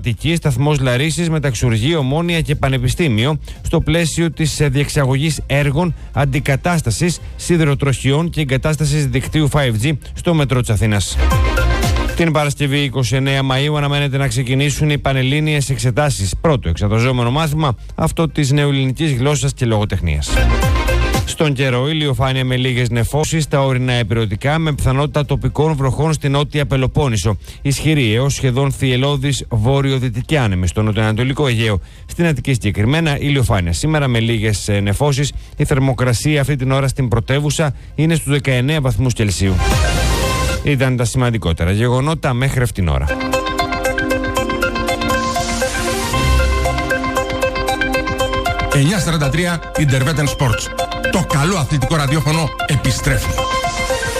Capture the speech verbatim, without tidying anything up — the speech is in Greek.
Αττικής, σταθμός Λαρίσης, Μεταξουργείο, Ομόνια και Πανεπιστήμιο, στο πλαίσιο της διεξαγωγής έργων αντικατάστασης σιδηροτροχιών και εγκατάστασης δικτύου φάιβ τζι στο μετρό της Αθήνας. Την Παρασκευή είκοσι εννέα Μαΐου αναμένεται να ξεκινήσουν οι πανελλήνιες εξετάσεις. Πρώτο εξεταζόμενο μάθημα, αυτό της νεοελληνικής γλώσσας και λογοτεχνίας. Στον καιρό, ηλιοφάνεια με λίγες νεφώσεις στα ορεινά υπηρετικά, με πιθανότητα τοπικών βροχών στην νότια Πελοπόννησο. Ισχυρή έως σχεδόν θυελλώδης βόρειο-δυτική άνεμη στο νοτιοανατολικό Αιγαίο. Στην Αττική συγκεκριμένα, ηλιοφάνεια. Σήμερα με λίγες νεφώσεις. Η θερμοκρασία αυτή την ώρα στην πρωτεύουσα είναι στους δεκαεννέα βαθμούς Κελσίου. Ήταν τα σημαντικότερα γεγονότα μέχρι αυτήν την ώρα. εννιακόσια σαράντα τρία Interveten Sports. Το καλό αθλητικό ραδιόφωνο επιστρέφει.